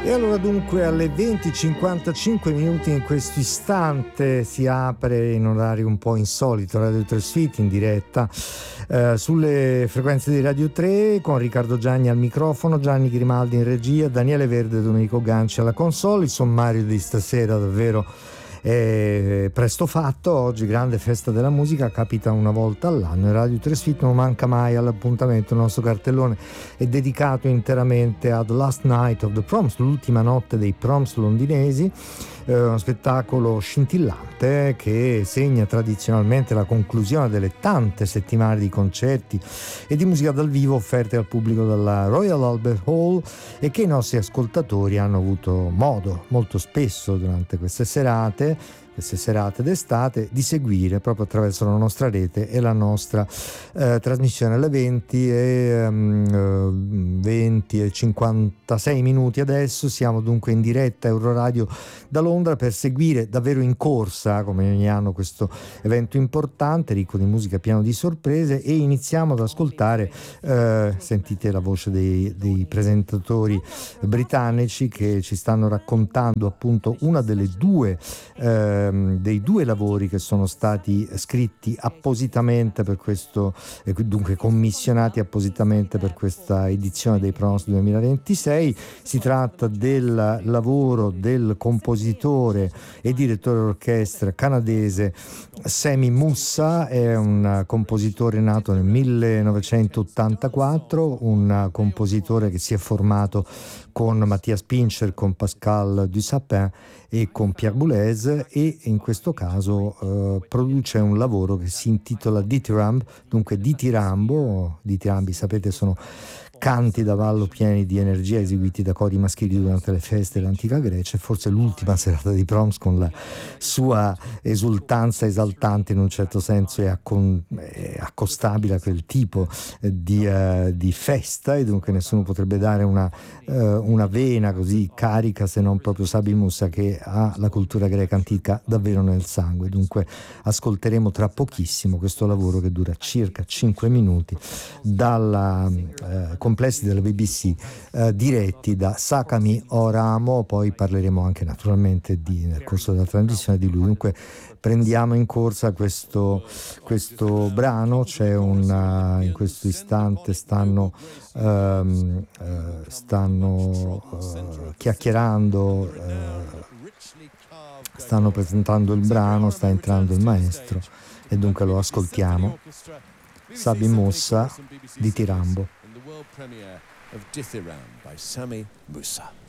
E allora dunque alle 20:55 in questo istante si apre in orario un po' insolito Radio 3 Suite in diretta sulle frequenze di Radio 3 con Riccardo Gianni al microfono, Gianni Grimaldi in regia, Daniele Verde e Domenico Ganci alla console. Il sommario di stasera davvero presto fatto. Oggi grande festa della musica, capita una volta all'anno e Radio 3 Suite non manca mai all'appuntamento. Il nostro cartellone è dedicato interamente ad Last Night of the Proms, l'ultima notte dei Proms londinesi, uno spettacolo scintillante che segna tradizionalmente la conclusione delle tante settimane di concerti e di musica dal vivo offerte al pubblico dalla Royal Albert Hall e che i nostri ascoltatori hanno avuto modo molto spesso durante queste serate d'estate di seguire proprio attraverso la nostra rete e la nostra trasmissione. Alle 20:56 adesso siamo dunque in diretta Euroradio da Londra per seguire davvero in corsa come ogni anno questo evento importante ricco di musica, pieno di sorprese, e iniziamo ad ascoltare sentite la voce dei presentatori britannici che ci stanno raccontando appunto una delle dei due lavori che sono stati scritti appositamente per questo, dunque commissionati appositamente per questa edizione dei Proms 2026. Si tratta del lavoro del compositore e direttore d'orchestra canadese Sammy Musa. È un compositore nato nel 1984, un compositore che si è formato con Matthias Pincher, con Pascal Dussapin e con Pierre Boulez, e in questo caso produce un lavoro che si intitola Dithyramb, dunque dithyrambi sapete sono canti da ballo pieni di energia eseguiti da cori maschili durante le feste dell'antica Grecia, e forse l'ultima serata di Proms con la sua esultanza esaltante in un certo senso è accostabile a quel tipo di festa, e dunque nessuno potrebbe dare una vena così carica se non proprio Sammy Musa, che ha la cultura greca antica davvero nel sangue. Dunque ascolteremo tra pochissimo questo lavoro che dura circa 5 minuti dalla complessi della BBC diretti da Sakami Oramo. Poi parleremo anche naturalmente nel corso della trasmissione di lui. Dunque prendiamo in corsa questo brano. C'è in questo istante stanno chiacchierando, stanno presentando il brano, sta entrando il maestro e dunque lo ascoltiamo. Sammy Musa, Dithyramb. World premiere of Dithyramb by Sammy Musa.